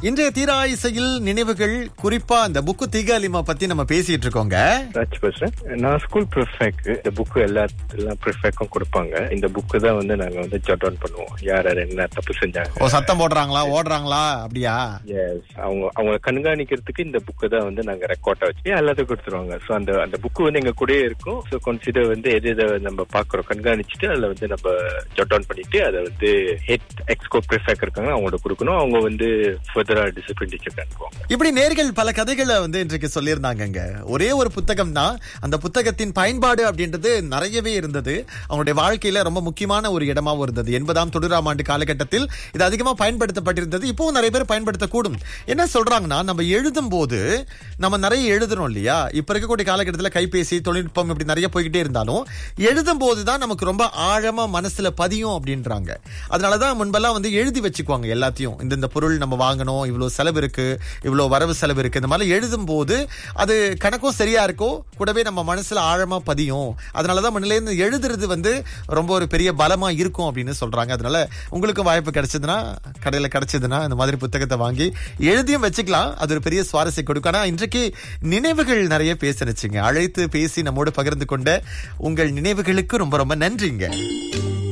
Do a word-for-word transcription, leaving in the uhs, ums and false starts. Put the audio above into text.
இன்றைய தீரா இசையில் நினைவுகள், குறிப்பா இந்த புக்கு தீகாலிமா பத்தி நம்ம பேசிட்டு இருக்கோங்க. ராஜ் பேசுறேன். நான் ஸ்கூல் ப்ரிஃபெக்ட். இந்த புக்கு எல்லா எல்லா ப்ரிஃபெக்டும் கொடுப்பாங்க. இந்த புக்கு தான் வந்து நாங்க வந்து ஜட் டவுன் பண்ணுவோம். யார் யார் என்ன தப்பு செஞ்சாங்க, ஓ சத்தம் போடுறாங்களா, ஓடுறாங்களா, அப்படியா? எஸ், அவங்க அவங்க கண்காணிக்கிறதுக்கு இந்த புக்கு தான் வந்து நாங்க ரெக்கார்டா வச்சு எல்லாத்தையும் கொடுத்துருவாங்க. ஸோ அந்த அந்த புக்கு வந்து எங்க கூடயே இருக்கும். ஸோ கன்சிடர் வந்து எது எதை நம்ம பாக்குறோம் கண்காணிச்சுட்டு அதில் வந்து நம்ம ஜட் டவுன் பண்ணிட்டு அதை வந்து ஹெட் எக்ஸ்கோ ப்ரிஃபெக்ட் இருக்காங்க அவங்கள்ட்ட கொடுக்கணும். அவங்க வந்து ஃபர்தரா டிசிப்ளின் டீச்சர் அனுப்புவாங்க. இப்படி நேர்கள் பல கதைகளை வந்து இன்றைக்கு சொல்லியிருந்தாங்க. ஒரே ஒரு புத்தகம் தான், அந்த புத்தகத்தின் பயன்பாடு அப்படின்றது நிறையவே இருந்தது. அவங்களுடைய வாழ்க்கையில ரொம்ப முக்கியமான ஒரு இடமாவும் இருந்தது. எண்பதாம் தொண்ணூறாம் ஆண்டு காலகட்டத்தில் இது அதிகமா பயன்படுத்தப்பட்டிருந்தது. இப்பவும் நிறைய பேர் பயன்படுத்தக்கூடும். என்ன சொல்றாங்கன்னா, நம்ம எழுதும் போது நம்ம நிறைய எழுதுறோம் இல்லையா? இப்ப இருக்கக்கூடிய காலகட்டத்தில் கைபேசி தொழில்நுட்பம் இப்படி நிறைய போய்கிட்டே இருந்தாலும் எழுதும் போதுதான் நமக்கு ரொம்ப ஆழமா மனசுல பதியும் அப்படின்றாங்க. அதனாலதான் முன்பெல்லாம் வந்து எழுதி வச்சுக்குவாங்க எல்லாத்தையும். இந்த இந்த பொருள் நம்ம வாங்கணும், இவ்வளவு செலவு இருக்கு, இவ்வளவு வரவு செலவு இருக்கு, இந்த மாதிரி எழுதும் போது அது கணக்கும் சரியா இருக்கோ, கூடவே நம்ம மனசுல ஆழமா பதியும். அதனாலதான் முன்னில இருந்து எழுதுறது வந்து ரொம்ப ஒரு பெரிய பலமா இருக்கும் அப்படின்னு சொல்றாங்க. அதனால உங்களுக்கு வாய்ப்பு கிடைச்சதுன்னா, கடையில கிடைச்சதுன்னா இந்த மாதிரி புத்தகத்தை வாங்கி எழுதியும் வச்சுக்கலாம். அது ஒரு பெரிய சுவாரஸ்யம் கொடுக்கும். ஆனா இன்றைக்கு நினைவுகள் நிறைய பேசினுச்சுங்க. அழைத்து பேசி நம்மோடு பகிர்ந்து கொண்ட உங்கள் நினைவுகளுக்கு ரொம்ப ரொம்ப நன்றிங்க.